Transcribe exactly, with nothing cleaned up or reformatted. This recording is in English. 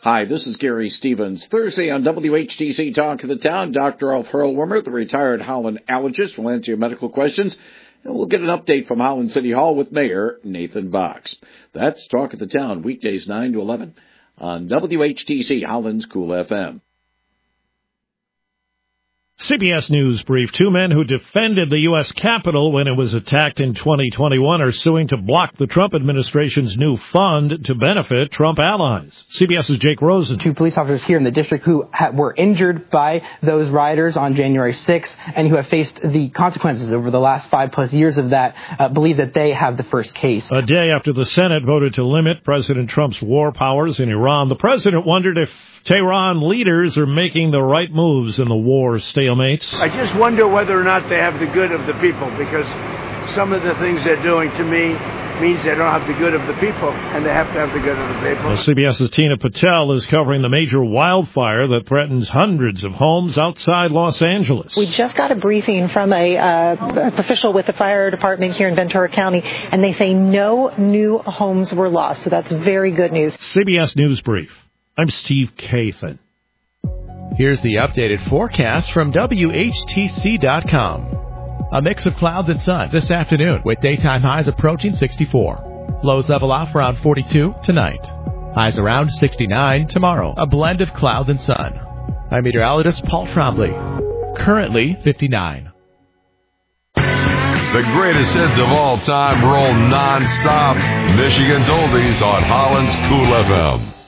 Hi, this is Gary Stevens. Thursday on W H T C Talk of the Town, Doctor Alf Hurlwimmer, the retired Holland allergist, will answer your medical questions, and we'll get an update from Holland City Hall with Mayor Nathan Box. That's Talk of the Town, weekdays nine to eleven on W H T C, Holland's Cool F M. C B S News brief. Two men who defended the U S Capitol when it was attacked in twenty twenty-one are suing to block the Trump administration's new fund to benefit Trump allies. CBS's Jake Rosen. Two police officers here in the district who ha- were injured by those rioters on January sixth and who have faced the consequences over the last five plus years of that uh, believe that they have the first case. A day after the Senate voted to limit President Trump's war powers in Iran, the president wondered if Tehran leaders are making the right moves in the war stalemates. I just wonder whether or not they have the good of the people, because some of the things they're doing to me means they don't have the good of the people, and they have to have the good of the people. Well, CBS's Tina Patel is covering the major wildfire that threatens hundreds of homes outside Los Angeles. We just got a briefing from a uh, official with the fire department here in Ventura County, and they say no new homes were lost, so that's very good news. C B S News Brief. I'm Steve Kathan. Here's the updated forecast from W H T C dot com. A mix of clouds and sun this afternoon with daytime highs approaching sixty-four. Lows level off around forty-two tonight. Highs around sixty-nine tomorrow. A blend of clouds and sun. I'm meteorologist Paul Trombley. Currently fifty-nine. The greatest hits of all time roll non-stop. Michigan's Oldies on Holland's Cool F M.